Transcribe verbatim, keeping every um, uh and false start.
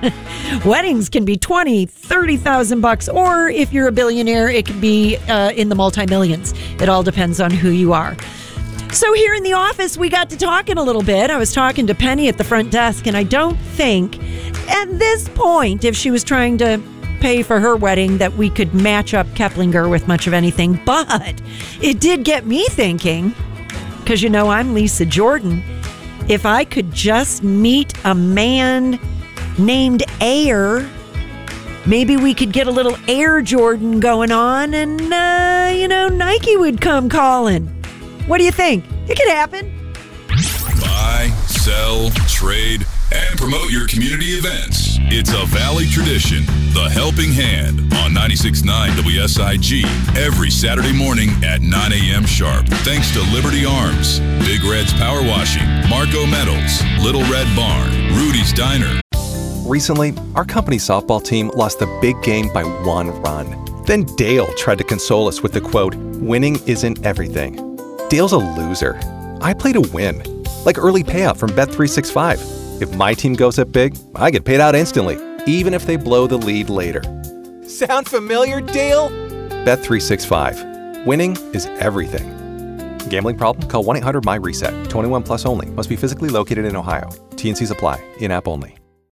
Weddings can be twenty, thirty thousand bucks, or if you're a billionaire, it could be uh, in the multi-millions. It all depends on who you are. So here in the office, we got to talking a little bit. I was talking to Penny at the front desk, and I don't think at this point, if she was trying to pay for her wedding, that we could match up Keplinger with much of anything. But it did get me thinking, because you know I'm Lisa Jordan, if I could just meet a man named Air, maybe we could get a little Air Jordan going on, and, uh, you know, Nike would come calling. What do you think? It could happen. Buy, sell, trade, and promote your community events. It's a Valley tradition, the Helping Hand, on ninety-six point nine W S I G every Saturday morning at nine a.m. sharp. Thanks to Liberty Arms, Big Red's Power Washing, Marco Metals, Little Red Barn, Rudy's Diner. Recently, our company's softball team lost the big game by one run. Then Dale tried to console us with the quote, "Winning isn't everything." Dale's a loser. I play to win, like early payout from Bet three sixty-five. If my team goes up big, I get paid out instantly, even if they blow the lead later. Sound familiar, Dale? Bet three sixty-five. Winning is everything. Gambling problem? Call one eight hundred M Y RESET. twenty-one plus only. Must be physically located in Ohio. T and Cs apply. In-app only.